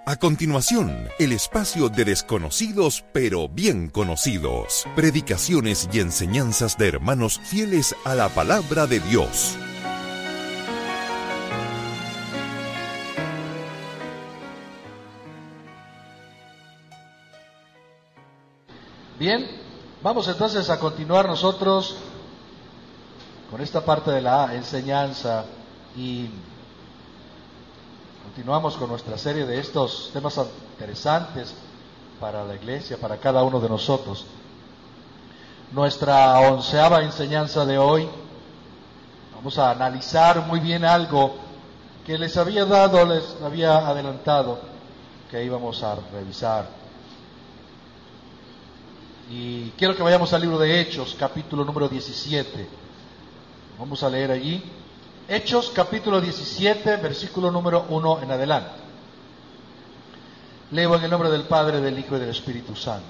A continuación, el espacio de desconocidos pero bien conocidos. Predicaciones y enseñanzas de hermanos fieles a la palabra de Dios. Bien, vamos entonces a continuar nosotros con esta parte de la enseñanza y continuamos con nuestra serie de estos temas interesantes para la iglesia, para cada uno de nosotros. Nuestra 11ª enseñanza de hoy, vamos a analizar muy bien algo que les había adelantado que íbamos a revisar. Y quiero que vayamos al libro de Hechos, capítulo número 17. Vamos a leer allí. Hechos, capítulo 17, versículo número 1 en adelante. Leo en el nombre del Padre, del Hijo y del Espíritu Santo.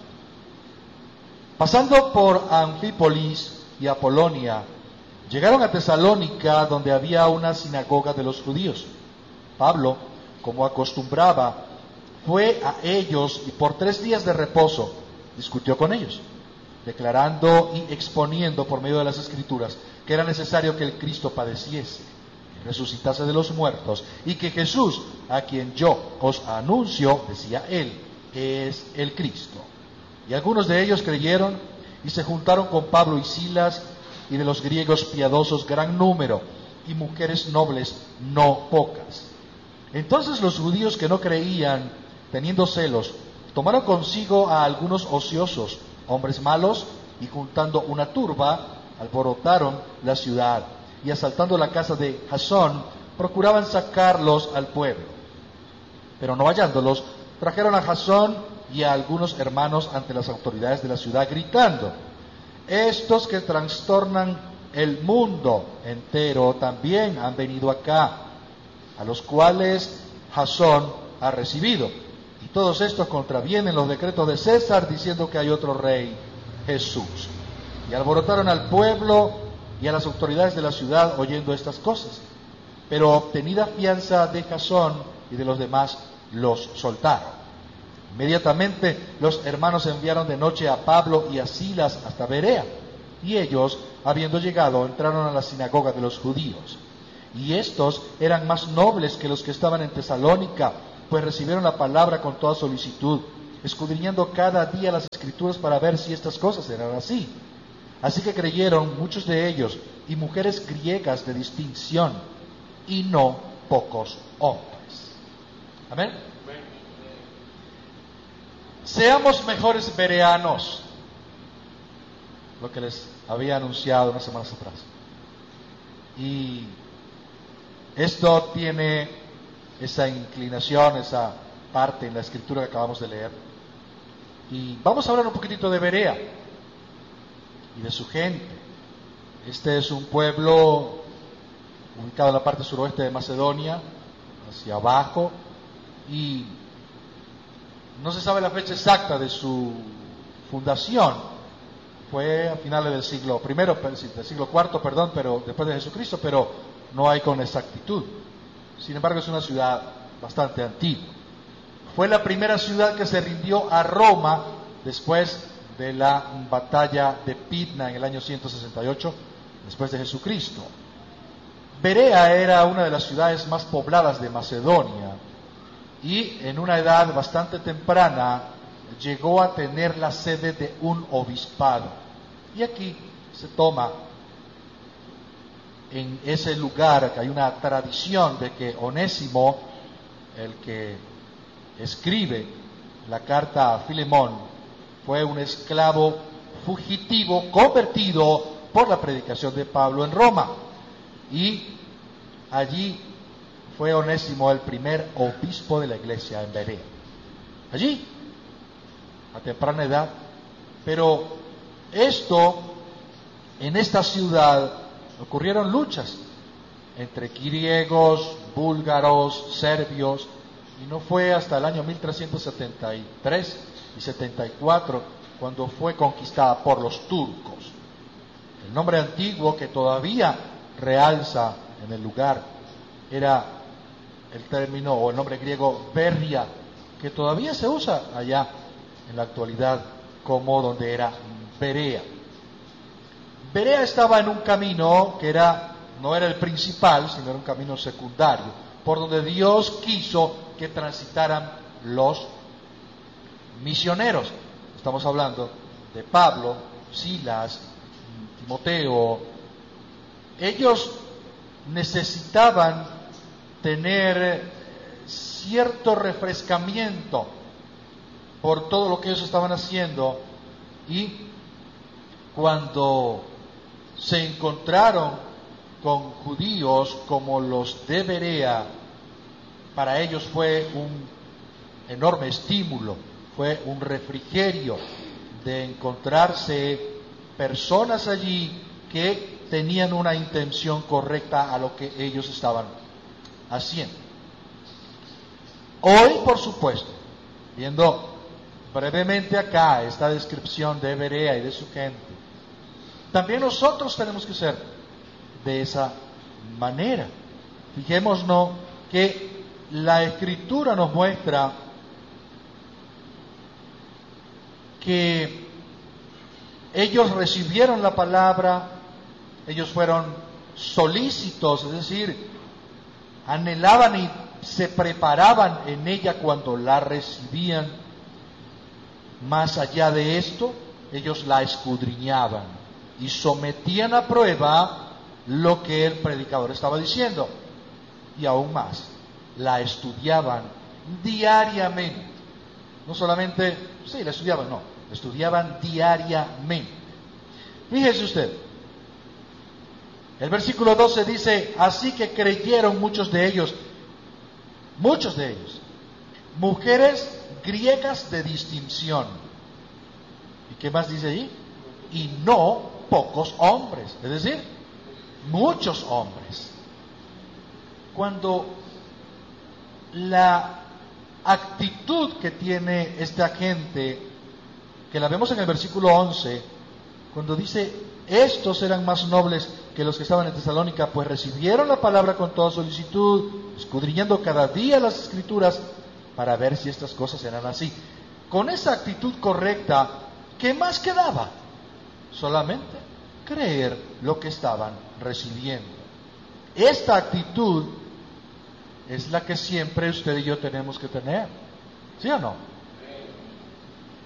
Pasando por Anfípolis y Apolonia, llegaron a Tesalónica, donde había una sinagoga de los judíos. Pablo, como acostumbraba, fue a ellos y por 3 días de reposo discutió con ellos, declarando y exponiendo por medio de las Escrituras que era necesario que el Cristo padeciese, que resucitase de los muertos, y que Jesús, a quien yo os anuncio, decía él, es el Cristo. Y algunos de ellos creyeron y se juntaron con Pablo y Silas, y de los griegos piadosos gran número, y mujeres nobles no pocas. Entonces los judíos que no creían, teniendo celos, tomaron consigo a algunos ociosos, hombres malos, y juntando una turba, alborotaron la ciudad, y asaltando la casa de Jasón, procuraban sacarlos al pueblo. Pero no hallándolos, trajeron a Jasón y a algunos hermanos ante las autoridades de la ciudad, gritando: estos que trastornan el mundo entero también han venido acá, a los cuales Jasón ha recibido. Y todos estos contravienen los decretos de César, diciendo que hay otro rey, Jesús. Y alborotaron al pueblo y a las autoridades de la ciudad oyendo estas cosas. Pero obtenida fianza de Jasón y de los demás, los soltaron. Inmediatamente los hermanos enviaron de noche a Pablo y a Silas hasta Berea. Y ellos, habiendo llegado, entraron a la sinagoga de los judíos. Y estos eran más nobles que los que estaban en Tesalónica, pues recibieron la palabra con toda solicitud, escudriñando cada día las Escrituras para ver si estas cosas eran así. Así que creyeron muchos de ellos, y mujeres griegas de distinción, y no pocos hombres. Amén. Seamos mejores bereanos, lo que les había anunciado unas semanas atrás. Y esto tiene esa inclinación, esa parte en la escritura que acabamos de leer. Y vamos a hablar un poquitito de Berea y de su gente. Este es un pueblo ubicado en la parte suroeste de Macedonia, hacia abajo, y no se sabe la fecha exacta de su fundación. Fue a finales del siglo IV, pero después de Jesucristo, pero no hay con exactitud. Sin embargo, es una ciudad bastante antigua. Fue la primera ciudad que se rindió a Roma después de la batalla de Pydna en el año 168 después de Jesucristo. Berea era una de las ciudades más pobladas de Macedonia y en una edad bastante temprana llegó a tener la sede de un obispado. Y aquí se toma en ese lugar que hay una tradición de que Onésimo, el que escribe la carta a Filemón, fue un esclavo fugitivo convertido por la predicación de Pablo en Roma. Y allí fue Onésimo el primer obispo de la iglesia en Berea. Allí, a temprana edad. Pero en esta ciudad ocurrieron luchas entre griegos, búlgaros, serbios, y no fue hasta el año 1373 y 74 cuando fue conquistada por los turcos. El nombre antiguo que todavía realza en el lugar era el término o el nombre griego Berria, que todavía se usa allá en la actualidad como donde era Berea. Berea estaba en un camino que no era el principal, sino era un camino secundario, por donde Dios quiso que transitaran los misioneros. Estamos hablando de Pablo, Silas, Timoteo. Ellos necesitaban tener cierto refrescamiento por todo lo que ellos estaban haciendo, y cuando se encontraron con judíos como los de Berea, para ellos fue un enorme estímulo, fue un refrigerio de encontrarse personas allí que tenían una intención correcta a lo que ellos estaban haciendo. Hoy, por supuesto, viendo brevemente acá esta descripción de Berea y de su gente, también nosotros tenemos que ser de esa manera. Fijémonos que la Escritura nos muestra que ellos recibieron la palabra, ellos fueron solícitos, es decir, anhelaban y se preparaban en ella cuando la recibían. Más allá de esto, ellos la escudriñaban y sometían a prueba lo que el predicador estaba diciendo, y aún más, la estudiaban diariamente. No solamente, la estudiaban, no, la estudiaban diariamente. Fíjese usted, el versículo 12 dice: así que creyeron muchos de ellos, mujeres griegas de distinción. ¿Y qué más dice ahí? Y no pocos hombres, es decir, muchos hombres. Cuando la actitud que tiene esta gente, que la vemos en el versículo 11, cuando dice: estos eran más nobles que los que estaban en Tesalónica, pues recibieron la palabra con toda solicitud, escudriñando cada día las Escrituras para ver si estas cosas eran así. Con esa actitud correcta, ¿qué más quedaba? Solamente creer lo que estaban recibiendo. Esta actitud es la que siempre usted y yo tenemos que tener, ¿sí o no?